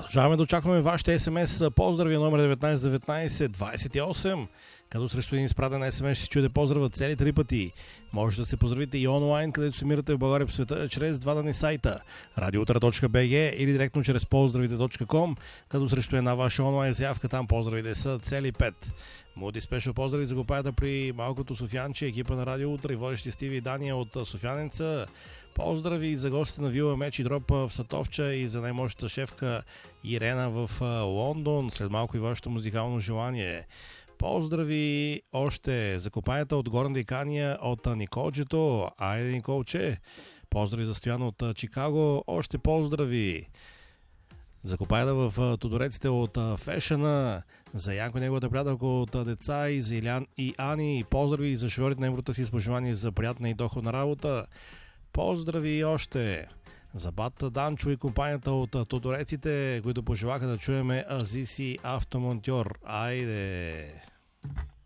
Продължаваме да очакваме вашите СМС поздрави номер 191928, като срещу един изпратен СМС ще чуете поздрава цели 3 пъти. Може да се поздравите и онлайн, където се мирате в България по света, чрез два дани сайта radioutara.bg или директно чрез поздравите.com, като срещу една ваша онлайн заявка там поздравите са цели 5. Моди спешно поздрави за групата при малкото Софиянче, екипа на Радио Утра и водещи Стиви и Дания от Софиянеца. Поздрави за гостите на Вила Меч и Дроп в Сатовча и за най-мощната шефка Ирена в Лондон. След малко и вашето музикално желание. Поздрави още за копаята от Горна Дикания от Николчето. Айде, Николче. Поздрави за Стоян от Чикаго. Още поздрави за копаята в Тодореците от Фешена. За Янко и неговата приятелка от деца и за Илян и Ани. Поздрави за шофьорите на Евротакси с пожелание за приятна и доходна работа. Поздрави още за бат Данчо и компанията от Тодореците, които пожелаха да чуеме Азиси Автомонтьор. Айде!